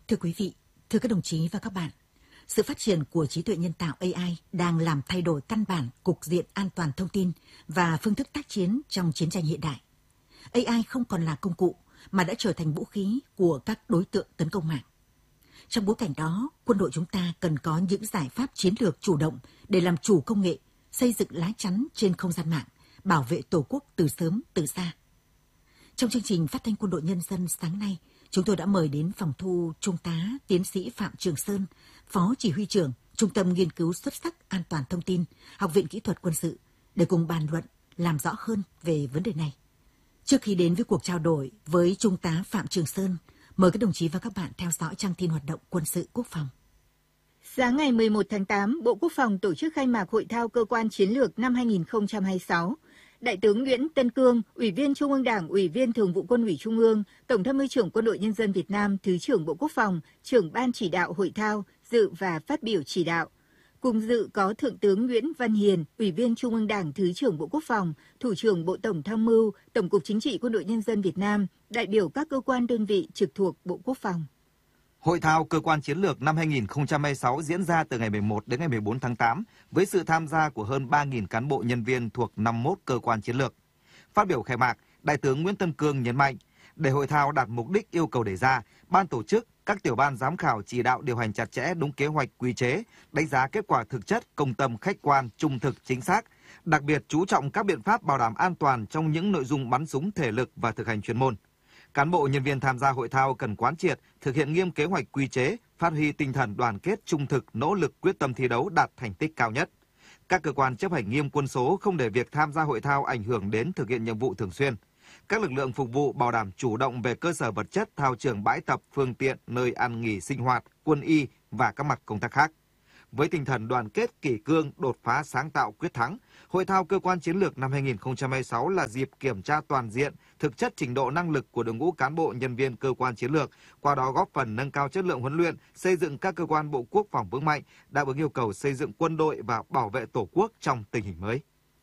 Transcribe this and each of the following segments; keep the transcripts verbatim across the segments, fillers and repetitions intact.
Thưa quý vị, thưa các đồng chí và các bạn, sự phát triển của trí tuệ nhân tạo A I đang làm thay đổi căn bản cục diện an toàn thông tin và phương thức tác chiến trong chiến tranh hiện đại. A I không còn là công cụ mà đã trở thành vũ khí của các đối tượng tấn công mạng. Trong bối cảnh đó, quân đội chúng ta cần có những giải pháp chiến lược chủ động để làm chủ công nghệ, xây dựng lá chắn trên không gian mạng, bảo vệ Tổ quốc từ sớm từ xa. Trong chương trình Phát thanh Quân đội Nhân dân sáng nay, chúng tôi đã mời đến phòng thu Trung tá Tiến sĩ Phạm Trường Sơn, Phó Chỉ huy trưởng Trung tâm Nghiên cứu xuất sắc An toàn thông tin, Học viện Kỹ thuật Quân sự để cùng bàn luận, làm rõ hơn về vấn đề này. Trước khi đến với cuộc trao đổi với Trung tá Phạm Trường Sơn, mời các đồng chí và các bạn theo dõi trang tin hoạt động quân sự quốc phòng. Sáng ngày mười một tháng tám, Bộ Quốc phòng tổ chức khai mạc Hội thao Cơ quan Chiến lược năm hai nghìn không trăm hai mươi sáu. Đại tướng Nguyễn Tân Cương, Ủy viên Trung ương Đảng, Ủy viên Thường vụ Quân ủy Trung ương, Tổng tham mưu trưởng Quân đội Nhân dân Việt Nam, Thứ trưởng Bộ Quốc phòng, trưởng ban chỉ đạo hội thao, dự và phát biểu chỉ đạo. Cùng dự có Thượng tướng Nguyễn Văn Hiền, Ủy viên Trung ương Đảng, Thứ trưởng Bộ Quốc phòng, Thủ trưởng Bộ Tổng tham mưu, Tổng cục Chính trị Quân đội Nhân dân Việt Nam, đại biểu các cơ quan đơn vị trực thuộc Bộ Quốc phòng. Hội thao Cơ quan Chiến lược năm hai nghìn không trăm hai mươi sáu diễn ra từ ngày mười một đến ngày mười bốn tháng tám với sự tham gia của hơn ba nghìn cán bộ nhân viên thuộc năm mươi mốt cơ quan chiến lược. Phát biểu khai mạc, Đại tướng Nguyễn Tân Cương nhấn mạnh, để hội thao đạt mục đích yêu cầu đề ra, ban tổ chức, các tiểu ban giám khảo chỉ đạo điều hành chặt chẽ đúng kế hoạch quy chế, đánh giá kết quả thực chất, công tâm, khách quan, trung thực, chính xác, đặc biệt chú trọng các biện pháp bảo đảm an toàn trong những nội dung bắn súng thể lực và thực hành chuyên môn. Cán bộ nhân viên tham gia hội thao cần quán triệt, thực hiện nghiêm kế hoạch quy chế, phát huy tinh thần đoàn kết trung thực, nỗ lực quyết tâm thi đấu đạt thành tích cao nhất. Các cơ quan chấp hành nghiêm quân số không để việc tham gia hội thao ảnh hưởng đến thực hiện nhiệm vụ thường xuyên. Các lực lượng phục vụ bảo đảm chủ động về cơ sở vật chất, thao trường, bãi tập, phương tiện, nơi ăn nghỉ sinh hoạt, quân y và các mặt công tác khác. Với tinh thần đoàn kết, kỷ cương, đột phá, sáng tạo, quyết thắng, Hội thao Cơ quan Chiến lược năm hai nghìn không trăm hai mươi sáu là dịp kiểm tra toàn diện, thực chất trình độ năng lực của đội ngũ cán bộ nhân viên cơ quan chiến lược, qua đó góp phần nâng cao chất lượng huấn luyện, xây dựng các cơ quan Bộ Quốc phòng vững mạnh, đáp ứng yêu cầu xây dựng quân đội và bảo vệ Tổ quốc trong tình hình mới.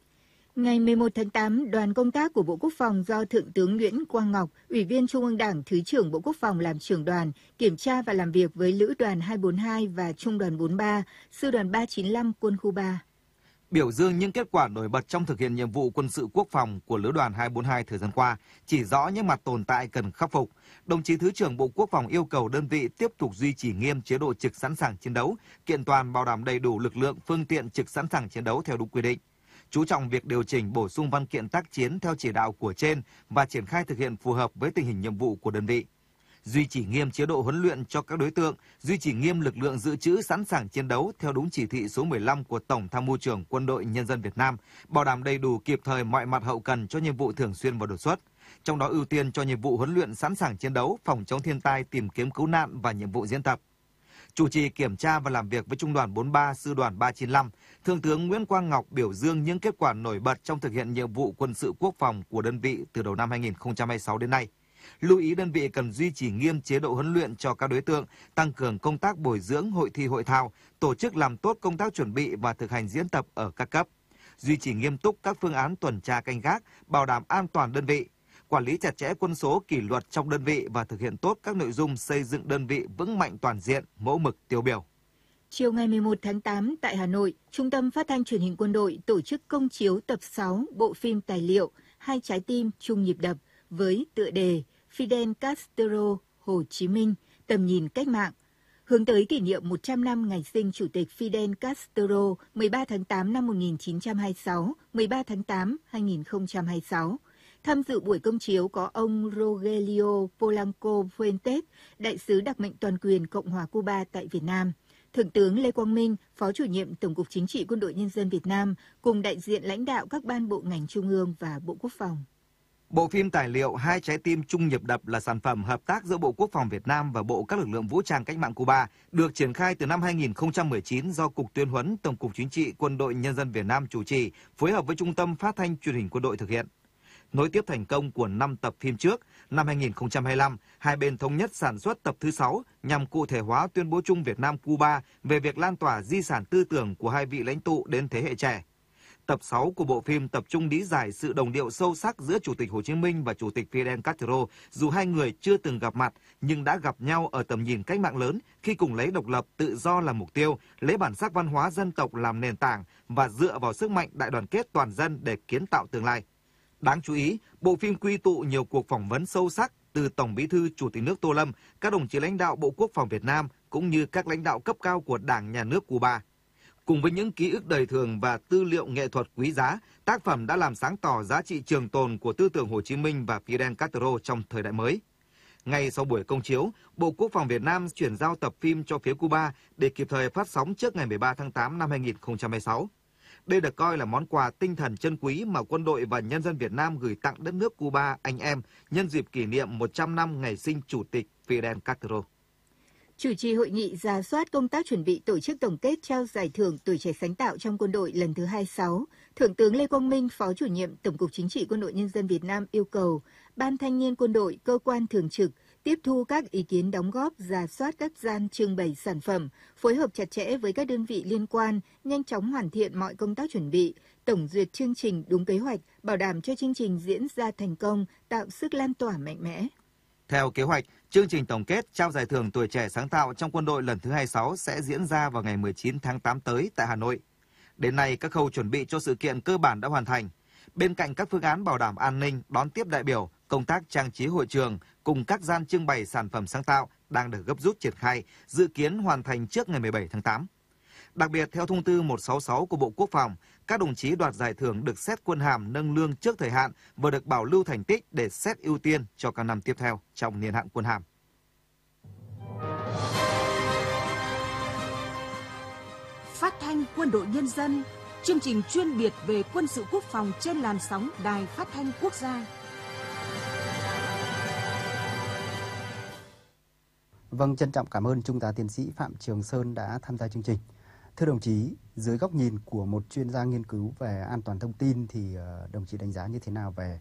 Ngày mười một tháng tám, đoàn công tác của Bộ Quốc phòng do Thượng tướng Nguyễn Quang Ngọc, Ủy viên Trung ương Đảng, Thứ trưởng Bộ Quốc phòng làm trưởng đoàn, kiểm tra và làm việc với Lữ đoàn hai bốn hai và Trung đoàn bốn ba, Sư đoàn ba chín lăm Quân khu ba. Biểu dương những kết quả nổi bật trong thực hiện nhiệm vụ quân sự quốc phòng của Lữ đoàn hai bốn hai thời gian qua, chỉ rõ những mặt tồn tại cần khắc phục. Đồng chí Thứ trưởng Bộ Quốc phòng yêu cầu đơn vị tiếp tục duy trì nghiêm chế độ trực sẵn sàng chiến đấu, kiện toàn bảo đảm đầy đủ lực lượng, phương tiện trực sẵn sàng chiến đấu theo đúng quy định. Chú trọng việc điều chỉnh bổ sung văn kiện tác chiến theo chỉ đạo của trên và triển khai thực hiện phù hợp với tình hình nhiệm vụ của đơn vị. Duy trì nghiêm chế độ huấn luyện cho các đối tượng, duy trì nghiêm lực lượng dự trữ sẵn sàng chiến đấu theo đúng chỉ thị số mười lăm của Tổng tham mưu trưởng Quân đội Nhân dân Việt Nam, bảo đảm đầy đủ kịp thời mọi mặt hậu cần cho nhiệm vụ thường xuyên và đột xuất. Trong đó ưu tiên cho nhiệm vụ huấn luyện sẵn sàng chiến đấu, phòng chống thiên tai, tìm kiếm cứu nạn và nhiệm vụ diễn tập. Chủ trì kiểm tra và làm việc với Trung đoàn bốn ba, Sư đoàn ba chín lăm, Thượng tướng Nguyễn Quang Ngọc biểu dương những kết quả nổi bật trong thực hiện nhiệm vụ quân sự quốc phòng của đơn vị từ đầu năm hai nghìn không trăm hai mươi sáu đến nay. Lưu ý đơn vị cần duy trì nghiêm chế độ huấn luyện cho các đối tượng, tăng cường công tác bồi dưỡng, hội thi hội thao, tổ chức làm tốt công tác chuẩn bị và thực hành diễn tập ở các cấp. Duy trì nghiêm túc các phương án tuần tra canh gác, bảo đảm an toàn đơn vị, quản lý chặt chẽ quân số kỷ luật trong đơn vị và thực hiện tốt các nội dung xây dựng đơn vị vững mạnh toàn diện, mẫu mực tiêu biểu. Chiều ngày mười một tháng tám tại Hà Nội, Trung tâm Phát thanh Truyền hình Quân đội tổ chức công chiếu tập sáu bộ phim tài liệu Hai trái tim chung nhịp đập với tựa đề Fidel Castro, Hồ Chí Minh, tầm nhìn cách mạng, hướng tới kỷ niệm một trăm năm ngày sinh Chủ tịch Fidel Castro mười ba tháng tám năm một nghìn chín trăm hai mươi sáu, mười ba tháng tám năm hai nghìn không trăm hai mươi sáu. Tham dự buổi công chiếu có ông Rogelio Polanco Fuentes, đại sứ đặc mệnh toàn quyền Cộng hòa Cuba tại Việt Nam, Thượng tướng Lê Quang Minh, Phó chủ nhiệm Tổng cục Chính trị Quân đội Nhân dân Việt Nam, cùng đại diện lãnh đạo các ban bộ ngành trung ương và Bộ Quốc phòng. Bộ phim tài liệu Hai trái tim chung nhịp đập là sản phẩm hợp tác giữa Bộ Quốc phòng Việt Nam và Bộ các lực lượng vũ trang cách mạng Cuba, được triển khai từ năm hai nghìn không trăm mười chín do Cục Tuyên huấn Tổng cục Chính trị Quân đội Nhân dân Việt Nam chủ trì, phối hợp với Trung tâm Phát thanh Truyền hình Quân đội thực hiện. Nối tiếp thành công của năm tập phim trước, năm hai nghìn không trăm hai mươi lăm, hai bên thống nhất sản xuất tập thứ sáu nhằm cụ thể hóa tuyên bố chung Việt Nam-Cuba về việc lan tỏa di sản tư tưởng của hai vị lãnh tụ đến thế hệ trẻ. Tập sáu của bộ phim tập trung lý giải sự đồng điệu sâu sắc giữa Chủ tịch Hồ Chí Minh và Chủ tịch Fidel Castro, dù hai người chưa từng gặp mặt nhưng đã gặp nhau ở tầm nhìn cách mạng lớn khi cùng lấy độc lập tự do làm mục tiêu, lấy bản sắc văn hóa dân tộc làm nền tảng và dựa vào sức mạnh đại đoàn kết toàn dân để kiến tạo tương lai. Đáng chú ý, bộ phim quy tụ nhiều cuộc phỏng vấn sâu sắc từ Tổng Bí thư Chủ tịch nước Tô Lâm, các đồng chí lãnh đạo Bộ Quốc phòng Việt Nam cũng như các lãnh đạo cấp cao của Đảng, Nhà nước Cuba. Cùng với những ký ức đời thường và tư liệu nghệ thuật quý giá, tác phẩm đã làm sáng tỏ giá trị trường tồn của tư tưởng Hồ Chí Minh và Fidel Castro trong thời đại mới. Ngay sau buổi công chiếu, Bộ Quốc phòng Việt Nam chuyển giao tập phim cho phía Cuba để kịp thời phát sóng trước ngày mười ba tháng tám năm hai nghìn không trăm hai mươi sáu. Đây được coi là món quà tinh thần chân quý mà quân đội và nhân dân Việt Nam gửi tặng đất nước Cuba anh em nhân dịp kỷ niệm một trăm năm ngày sinh Chủ tịch Fidel Castro. Chủ trì hội nghị rà soát công tác chuẩn bị tổ chức tổng kết trao giải thưởng Tuổi trẻ sáng tạo trong quân đội lần thứ hai mươi sáu, Thượng tướng Lê Quang Minh, Phó Chủ nhiệm Tổng cục Chính trị Quân đội Nhân dân Việt Nam yêu cầu Ban Thanh niên Quân đội, cơ quan thường trực tiếp thu các ý kiến đóng góp, rà soát các gian trưng bày sản phẩm, phối hợp chặt chẽ với các đơn vị liên quan, nhanh chóng hoàn thiện mọi công tác chuẩn bị, tổng duyệt chương trình đúng kế hoạch, bảo đảm cho chương trình diễn ra thành công, tạo sức lan tỏa mạnh mẽ. Theo kế hoạch, chương trình tổng kết trao giải thưởng Tuổi trẻ sáng tạo trong quân đội lần thứ hai mươi sáu sẽ diễn ra vào ngày mười chín tháng tám tới tại Hà Nội. Đến nay, các khâu chuẩn bị cho sự kiện cơ bản đã hoàn thành. Bên cạnh các phương án bảo đảm an ninh, đón tiếp đại biểu, công tác trang trí hội trường cùng các gian trưng bày sản phẩm sáng tạo đang được gấp rút triển khai, dự kiến hoàn thành trước ngày mười bảy tháng tám. Đặc biệt, theo thông tư một trăm sáu mươi sáu của Bộ Quốc phòng, các đồng chí đoạt giải thưởng được xét quân hàm nâng lương trước thời hạn và được bảo lưu thành tích để xét ưu tiên cho các năm tiếp theo trong niên hạn quân hàm. Phát thanh Quân đội Nhân dân, chương trình chuyên biệt về quân sự quốc phòng trên làn sóng Đài Phát thanh Quốc gia. Vâng, trân trọng cảm ơn Trung tá Tiến sĩ Phạm Trường Sơn đã tham gia chương trình. Thưa đồng chí, dưới góc nhìn của một chuyên gia nghiên cứu về an toàn thông tin thì đồng chí đánh giá như thế nào về